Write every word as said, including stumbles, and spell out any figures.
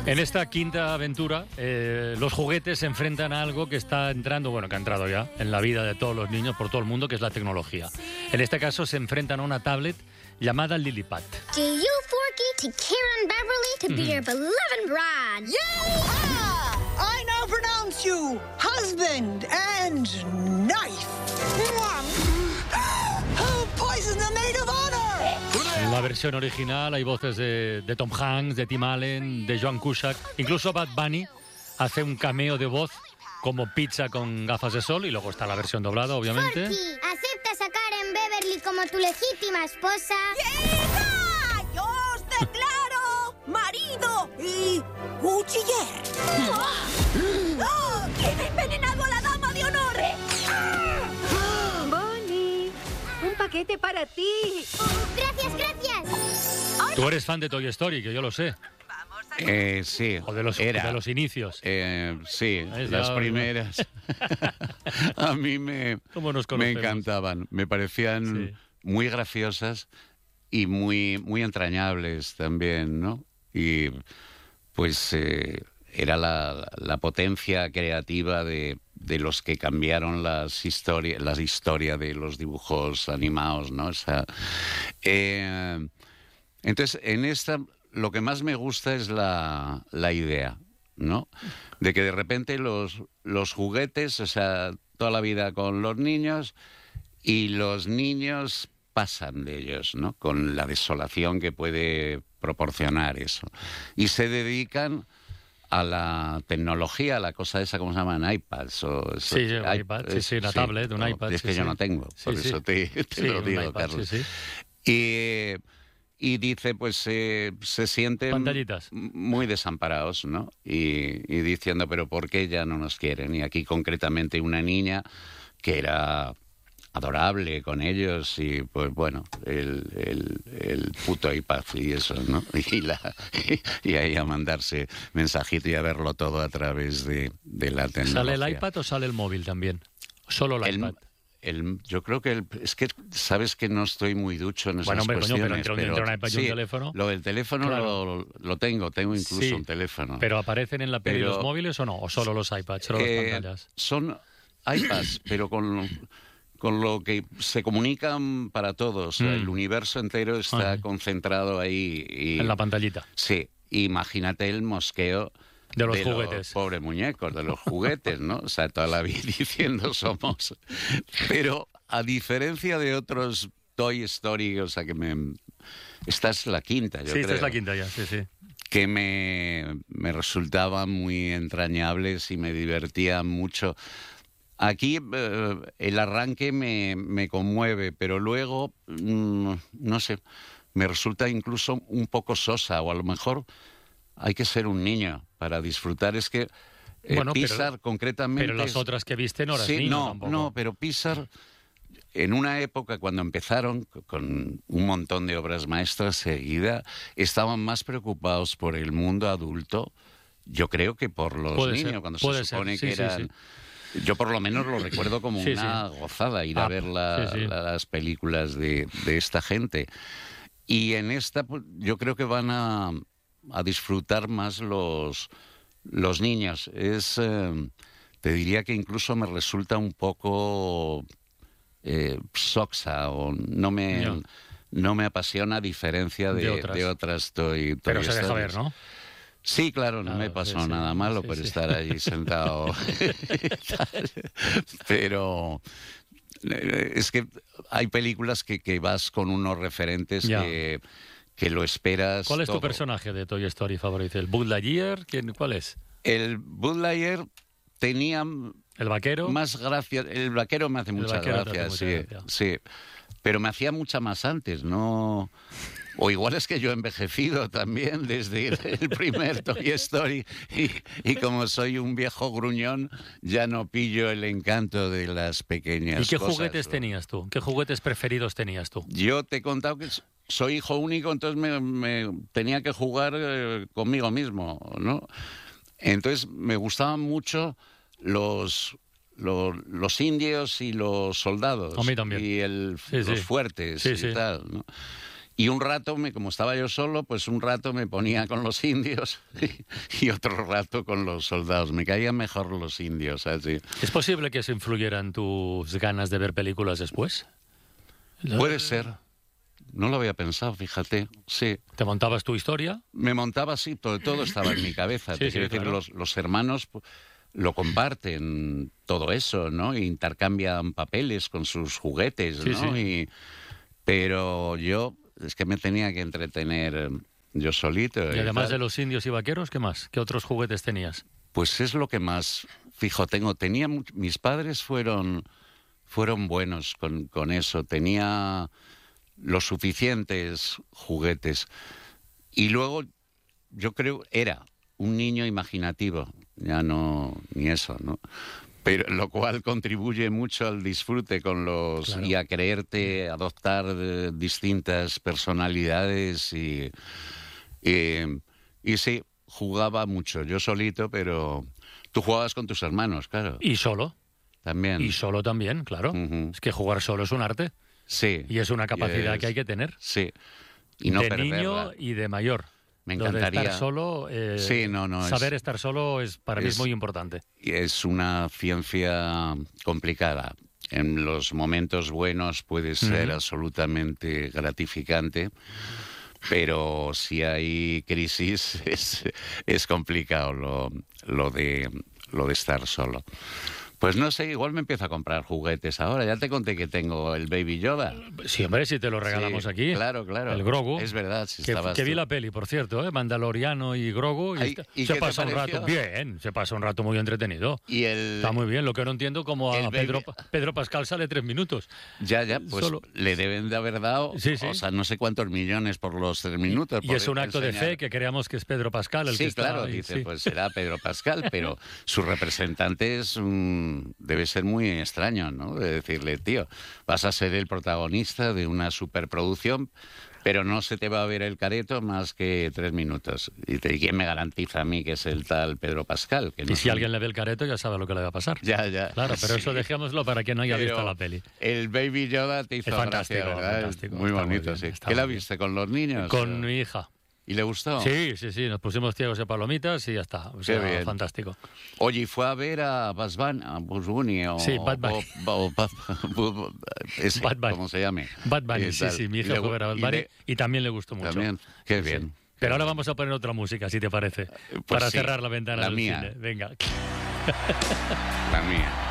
En esta quinta aventura, eh, los juguetes se enfrentan a algo que está entrando, bueno, que ha entrado ya en la vida de todos los niños por todo el mundo, que es la tecnología. En este caso se enfrentan a una tablet llamada Lillipad. Do you, Forky, to Karen Beverly to be your beloved bride? Yeah! I now pronounce you husband and knife. Who poisoned the maid of honor? En la versión original hay voces de, de Tom Hanks, de Tim Allen, de Joan Cusack. Incluso Bad Bunny hace un cameo de voz como Pizza con gafas de sol, y luego está la versión doblada, obviamente. Forky, ¿aceptas a Karen Beverly como tu legítima esposa? ¡Hija! ¡Yo os declaro marido y cuchiller! ¡Oh! ¿Quién ha envenenado a la dama de honor? Bonnie, un paquete para ti. Gracias, gracias. Tú eres fan de Toy Story, que yo lo sé. Eh, sí, O de los, era. de los inicios. Eh, sí, Es las ya- primeras. A mí me, ¿Cómo nos me conocemos? encantaban, me parecían Sí. muy graciosas y muy, muy entrañables también, ¿no? Y pues eh, era la, la potencia creativa de, de los que cambiaron las historias, las historias de los dibujos animados, ¿no? O sea, eh, entonces, en esta, lo que más me gusta es la, la idea, ¿no? De que de repente los, los juguetes, o sea, toda la vida con los niños, y los niños pasan de ellos, ¿no? Con la desolación que puede proporcionar eso. Y se dedican a la tecnología, a la cosa esa, ¿cómo se llaman? iPads o eso. Sí, sí, un I- iPad, sí, sí, la tablet, un no, iPad, Es sí, que yo sí. no tengo, Sí, por sí. eso te, te Sí, lo un digo, iPad, Carlos. sí, sí. Y, y dice, pues eh, se sienten Pantallitas. muy desamparados, ¿no? Y, y diciendo, pero ¿por qué ya no nos quieren? Y aquí concretamente una niña que era adorable con ellos, y pues bueno, el, el, el puto iPad y eso, ¿no? Y, la, y ahí a mandarse mensajitos y a verlo todo a través de, de la tecnología. ¿Sale el iPad o sale el móvil también? Solo el, El- iPad. El, yo creo que el, es que sabes que no estoy muy ducho en esas Bueno, hombre, coño, pero cuestiones. entre un- entre un iPad y un sí, teléfono. Lo del teléfono Claro. lo, lo tengo, tengo incluso Sí, un teléfono. ¿Pero aparecen en la peli Pero- los móviles o no? ¿O solo los iPads, solo Eh, las pantallas? Son iPads, pero con, con lo que se comunican para todos. Mm. El universo entero está Ajá. concentrado ahí. Y, En la pantallita. Sí, imagínate el mosqueo De los juguetes. Los pobres muñecos, de los juguetes, ¿no? O sea, toda la vida diciendo somos. Pero a diferencia de otros Toy Story, o sea, que me... Esta es la quinta, yo Sí, creo. esta es la quinta ya, sí, sí. Que me, me resultaban muy entrañables y me divertían mucho. Aquí eh, el arranque me, me conmueve, pero luego, mm, no sé, me resulta incluso un poco sosa, o a lo mejor hay que ser un niño para disfrutar. Es que eh, Bueno, pero- Pixar concretamente... Pero las es- otras que viste no eras Sí, niño no, tampoco. no, pero Pixar, en una época cuando empezaron c- con un montón de obras maestras seguida, estaban más preocupados por el mundo adulto, yo creo, que por los Puede niños, ser, cuando puede se supone ser, que sí, sí, eran... Yo por lo menos lo recuerdo como Sí, una sí. gozada ir Ah, a ver la- sí, sí. la- las películas de, de esta gente. Y en esta, pues, yo creo que van a, a disfrutar más los, los niños. Es, eh, te diría que incluso me resulta un poco eh, soxa, o no me, Ya. no me apasiona, a diferencia de, De otras. de otras Toy, Pero Toy se deja Stories. ver, ¿no? Sí, claro, no Claro, me pasó sí, sí, nada malo sí, por sí. estar allí sentado. Pero eh, es que hay películas que, que vas con unos referentes Ya. que, que lo esperas. ¿Cuál es tu todo. personaje de Toy Story favorito? ¿El Buzz Lightyear? ¿Quién, ¿Cuál es? El Buzz Lightyear tenía ¿El vaquero? más gracia. El vaquero me hace El mucha vaquero te hace gracia, mucha sí, gracia. sí. Pero me hacía mucha más antes, ¿no? O igual es que yo he envejecido también desde el primer Toy Story, y, y como soy un viejo gruñón, ya no pillo el encanto de las pequeñas ¿Y qué cosas, juguetes ¿no? tenías tú? ¿Qué juguetes preferidos tenías tú? Yo te he contado que s- soy hijo único, entonces me, me tenía que jugar eh, conmigo mismo, ¿no? Entonces me gustaban mucho los... Los, los indios y los soldados. A mí también. Y el, Sí, los sí. fuertes Sí, y sí. tal, ¿no? Y un rato, me, como estaba yo solo, pues un rato me ponía con los indios y otro rato con los soldados. Me caían mejor los indios, así. ¿Es posible que eso influyera en tus ganas de ver películas después? Puede ser. No lo había pensado, fíjate. Sí. ¿Te montabas tu historia? Me montaba así, todo, todo estaba en mi cabeza. Sí, Te sí, quiero decir, claro. los, los hermanos pues, lo comparten todo eso, ¿no? E intercambian papeles con sus juguetes, Sí, ¿no? sí. Y, pero yo, es que me tenía que entretener yo solito. Y además tal. de los indios y vaqueros, ¿qué más? ¿Qué otros juguetes tenías? Pues es lo que más fijo tengo. Tenía much- mis padres fueron, fueron buenos con, con eso. Tenía los suficientes juguetes. Y luego, yo creo, era un niño imaginativo. Ya no, ni eso, ¿no? Pero lo cual contribuye mucho al disfrute con los Claro. y a creerte, adoptar eh, distintas personalidades y, y, y sí, jugaba mucho, yo solito, pero tú jugabas con tus hermanos, claro, Y solo. también. Y solo también, claro. Ujú. Es que jugar solo es un arte Sí. y es una capacidad es- que hay que tener. Sí. Y no de perderla. niño y de mayor. Me Lo de encantaría. estar solo, eh, Sí, no, no, saber es- estar solo es para mí es es- muy importante. Y es una ciencia complicada. En los momentos buenos puede ser Ujú. absolutamente gratificante, pero si hay crisis es, es complicado lo, lo, de, lo de estar solo. Pues no sé, igual me empiezo a comprar juguetes ahora. Ya te conté que tengo el Baby Yoda. Sí, hombre, si te lo regalamos Sí, aquí. Claro, claro. El Grogu. Es verdad, si Que, estabas que vi tú. la peli, por cierto, ¿eh? Mandaloriano y Grogu. Y Ay, está- ¿y se qué te pasa un pareció? rato bien, se pasa un rato muy entretenido. Y el... Está muy bien, lo que no entiendo como a el Pedro, baby- Pedro Pascal sale tres minutos. Ya, ya, pues Solo- le deben de haber dado, Sí, sí. o sea, no sé cuántos millones por los tres minutos. Y por es un acto de enseñar. fe que creamos que es Pedro Pascal el Sí, que está claro, ahí, dice, sí. pues será Pedro Pascal, pero su representante es un- debe ser muy extraño, ¿no? De decirle, tío, vas a ser el protagonista de una superproducción, pero no se te va a ver el careto más que tres minutos. ¿Y te- quién me garantiza a mí que es el tal Pedro Pascal? Que no Y si soy- alguien le ve el careto ya sabe lo que le va a pasar. Ya, ya. Claro, pero eso Sí. dejémoslo para quien no haya Pero visto la peli. El Baby Yoda te hizo Es fantástico, gracia, ¿verdad? fantástico, Muy está muy bonito, bien, sí. está ¿Qué la muy bien. viste con los niños? Con Eh, mi hija. ¿Y le gustó? Sí, sí, sí, nos pusimos ciegos de palomitas y ya está. O sea, bien. fantástico. Oye, ¿y fue a ver a Buzz Bunny, a Bugs Bunny o... Sí, Bad Bunny. o- o- o- ese, Bad Bunny. ¿cómo se llame? Bad Bunny, Y sí, tal. sí, mi Y hija le- fue a ver a Bad y Bunny le- y también le gustó mucho. También, qué Sí, bien. sí. Pero ahora vamos a poner otra música, si te parece, Pues para sí, cerrar la ventana la del mía. cine. Venga. La mía.